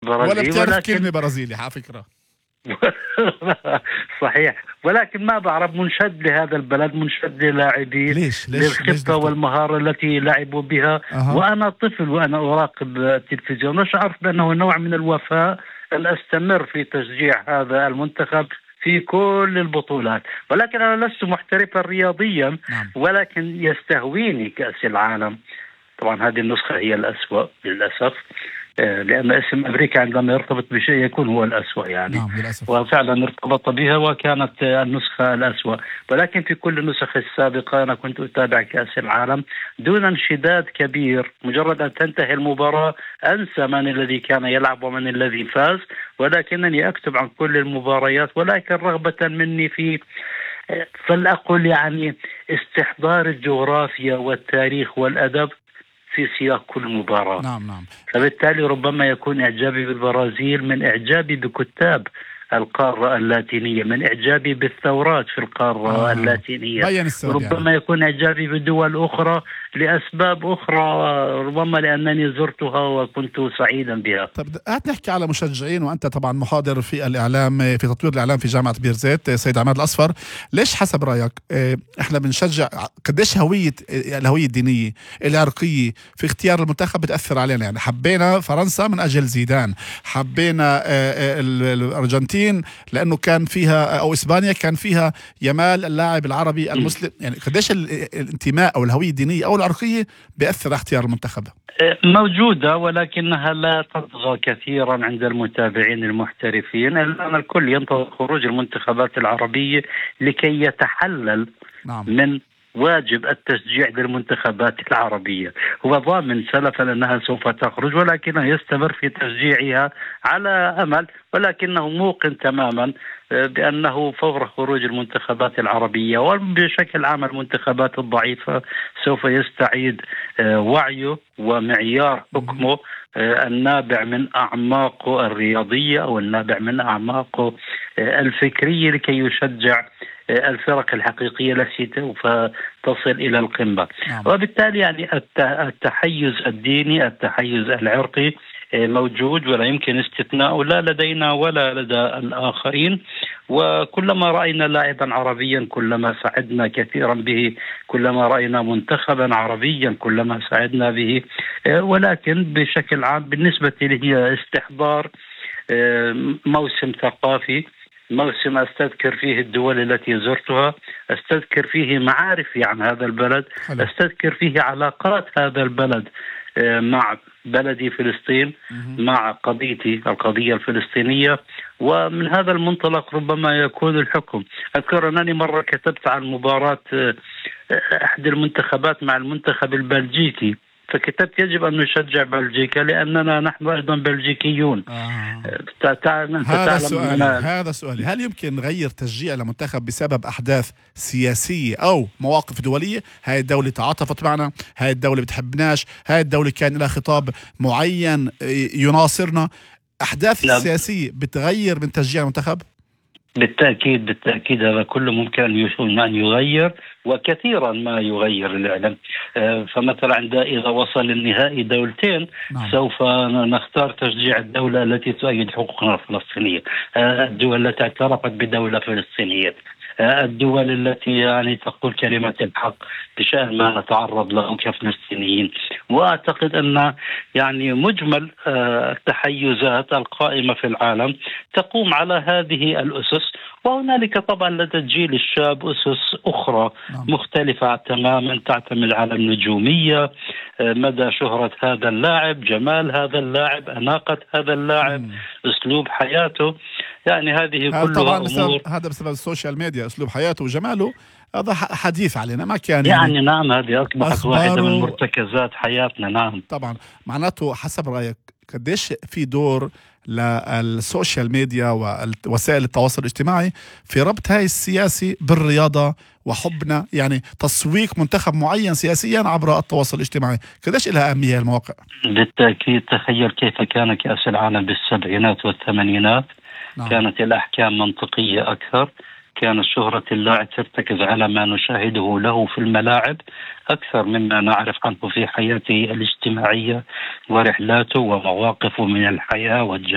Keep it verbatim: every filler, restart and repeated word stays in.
البرازيل، ولا بتعرف ولكن كلمة برازيلي على فكرة. صحيح، ولكن ما بعرف منشد لهذا البلد، منشد للاعبين، ليش ليش ليش للخطة دكتور؟ والمهارة التي لعبوا بها. أها. وأنا طفل وأنا أراقب التلفزيون، وشعرت بأنه نوع من الوفاء أن أستمر في تشجيع هذا المنتخب في كل البطولات. ولكن أنا لست محترفا رياضيا، نعم. ولكن يستهويني كأس العالم. طبعا هذه النسخة هي الأسوأ للأسف، لأن اسم أمريكا عندما يرتبط بشيء يكون هو الأسوأ يعني. نعم للأسف. وفعلا ارتبط بها وكانت النسخة الأسوأ. ولكن في كل النسخ السابقة أنا كنت أتابع كأس العالم دون انشداد كبير، مجرد أن تنتهي المباراة أنسى من الذي كان يلعب ومن الذي فاز، ولكنني أكتب عن كل المباريات. ولكن رغبة مني في، فلأقل يعني، استحضار الجغرافيا والتاريخ والأدب في سياق كل مباراة. نعم نعم. فبالتالي ربما يكون إعجابي بالبرازيل من إعجابي بكتاب القارة اللاتينية، من إعجابي بالثورات في القارة آه. اللاتينية. ربما يعني. يكون إعجابي بدول أخرى لأسباب أخرى، ربما لأنني زرتها وكنت سعيدا بها. طب هات نحكي على مشجعين، وأنت طبعا محاضر في الإعلام، في تطوير الإعلام في جامعة بيرزيت، سيد عماد الأصفر. ليش حسب رأيك إحنا بنشجع؟ قديش هوية الهوية الدينية العرقية في اختيار المنتخب بتأثر علينا؟ يعني حبينا فرنسا من أجل زيدان، حبينا الأرجنتين لأنه كان فيها، أو إسبانيا كان فيها يمال اللاعب العربي المسلم. يعني قديش الانتماء أو الهوية الدينية أو العرقية بيأثر على اختيار المنتخب؟ موجودة، ولكنها لا تطغى كثيرا عند المتابعين المحترفين. الآن الكل ينتظر خروج المنتخبات العربية لكي يتحلل نعم. من واجب التشجيع للمنتخبات العربية. هو ضامن سلفا أنها سوف تخرج، ولكنه يستمر في تشجيعها على أمل، ولكنه موقن تماما بأنه فور خروج المنتخبات العربية وبشكل عام المنتخبات الضعيفة سوف يستعيد وعيه ومعيار حكمه النابع من أعماقه الرياضية أو النابع من أعماقه الفكرية لكي يشجع الفرق الحقيقية التي سوف تصل إلى القمة. نعم. وبالتالي يعني التحيز الديني، التحيز العرقي موجود ولا يمكن استثناءه، لا لدينا ولا لدى الآخرين. وكلما رأينا لاعبا عربيا كلما سعدنا كثيرا به، كلما رأينا منتخبا عربيا كلما سعدنا به. ولكن بشكل عام بالنسبة لي هي استحضار موسم ثقافي، موسم أستذكر فيه الدول التي زرتها، أستذكر فيه معارفي عن هذا البلد، حلو. أستذكر فيه علاقات هذا البلد مع بلدي فلسطين، مع قضيتي القضية الفلسطينية. ومن هذا المنطلق ربما يكون الحكم. أذكر أنني مرة كتبت عن مباراة أحد المنتخبات مع المنتخب البلجيكي، فكتبت يجب أن نشجع بلجيكا لأننا نحن أيضا بلجيكيون. آه. تعلم هذا سؤالي هذا سؤالي هل يمكن نغير تشجيع لمنتخب بسبب أحداث سياسية أو مواقف دولية؟ هاي الدولة تعاطفت معنا، هاي الدولة بتحبناش، هاي الدولة كان لها خطاب معين يناصرنا. أحداث لا. سياسية بتغير من تشجيع المنتخب؟ بالتأكيد بالتأكيد هذا كله ممكن أن يغير، وكثيرا ما يغير الإعلام. فمثلا عند إذا وصل النهائي دولتين، نعم. سوف نختار تشجيع الدولة التي تؤيد حقوقنا الفلسطينية، الدول التي اعترفت بدولة فلسطينية، الدول التي يعني تقول كلمة الحق بشأن ما نتعرض له كفلسطينيين. وأعتقد أن يعني مجمل التحيزات القائمة في العالم تقوم على هذه الأسس. وهنالك طبعا لدى الجيل الشاب أسس أخرى مختلفة تماما تعتمد على النجومية، مدى شهرة هذا اللاعب، جمال هذا اللاعب، أناقة هذا اللاعب، م. أسلوب حياته. يعني هذه كلها أمور. هذا بسبب السوشيال ميديا، أسلوب حياته وجماله هذا حديث علينا، ما كان يعني, يعني نعم هذه أصبحت واحدة من مرتكزات حياتنا. نعم طبعا. معناته حسب رأيك قديش في دور للسوشيال ميديا ووسائل التواصل الاجتماعي في ربط هاي السياسي بالرياضة وحبنا، يعني تسويق منتخب معين سياسيا عبر التواصل الاجتماعي؟ قديش لها أهمية المواقع؟ بالتأكيد. تخيل كيف كان كأس العالم بالسبعينات والثمانينات. نعم. كانت الأحكام منطقية أكثر، كان شهرة اللاعب ترتكز على ما نشاهده له في الملاعب أكثر مما نعرف عنه في حياته الاجتماعية ورحلاته ومواقفه من الحياة والجمال.